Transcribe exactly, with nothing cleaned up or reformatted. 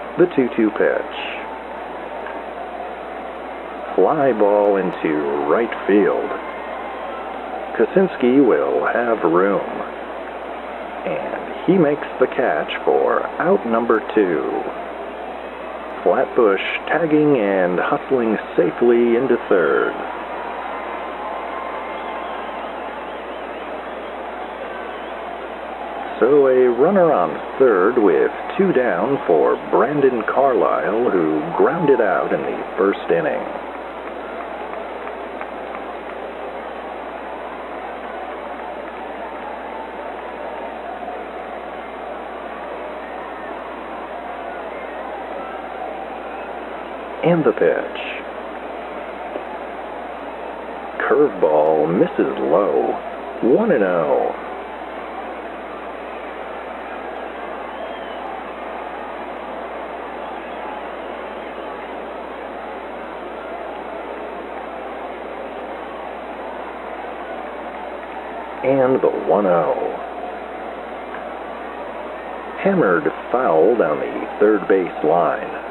The two two pitch. Fly ball into right field. Kosinski will have room. And he makes the catch for out number two. Flatbush tagging and hustling safely into third. So a runner on third with two down for Brandon Carlisle, who grounded out in the first inning. And the pitch. Curveball misses low. one and oh. And the one oh. Hammered foul down the third base line.